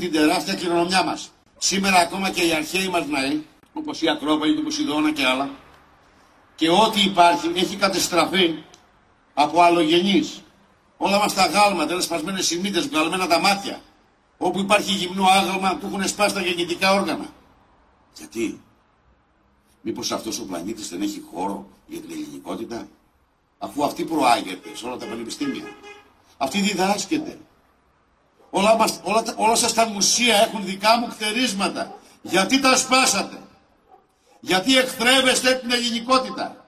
την τεράστια κληρονομιά μας. Σήμερα ακόμα και οι αρχαίοι μας ναοί, όπως η Ακρόπολη του Ποσειδώνα και άλλα, και ό,τι υπάρχει έχει κατεστραφεί από αλλογενείς. Όλα μας τα γάλματα είναι σπασμένες οι μύτες, βγαλμένα τα μάτια. Όπου υπάρχει γυμνό άγαλμα του έχουν σπάσει τα γεννητικά όργανα. Γιατί? Μήπως αυτός ο πλανήτης δεν έχει χώρο για την ελληνικότητα? Αφού αυτή προάγεται σε όλα τα πανεπιστήμια. Αυτή διδάσκεται. Όλα σας τα μουσεία έχουν δικά μου χτερίσματα. Γιατί τα σπάσατε? Γιατί εχθρεύεστε την ελληνικότητα?